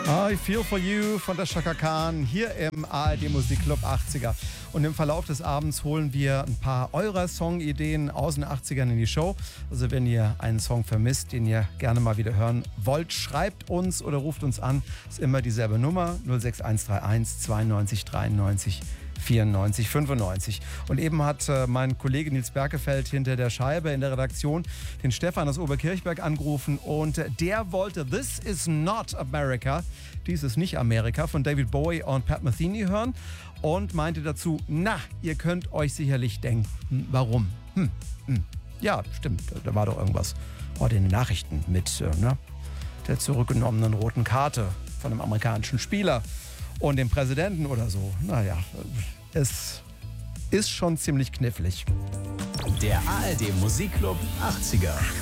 I Feel For You von der Chaka Khan hier im ARD Musikclub 80er. Und im Verlauf des Abends holen wir ein paar eurer Songideen aus den 80ern in die Show. Also wenn ihr einen Song vermisst, den ihr gerne mal wieder hören wollt, schreibt uns oder ruft uns an. Ist immer dieselbe Nummer 06131 92 93 94 95. Und eben hat mein Kollege Nils Berkefeld hinter der Scheibe in der Redaktion den Stefan aus Oberkirchberg angerufen und der wollte This Is Not America, dies ist nicht Amerika, von David Bowie und Pat Metheny hören und meinte dazu, na, ihr könnt euch sicherlich denken, warum? Ja, stimmt, da war doch irgendwas heute in den Nachrichten mit der zurückgenommenen roten Karte von einem amerikanischen Spieler und dem Präsidenten oder so. Naja, es ist schon ziemlich knifflig. Der ARD Musikclub 80er.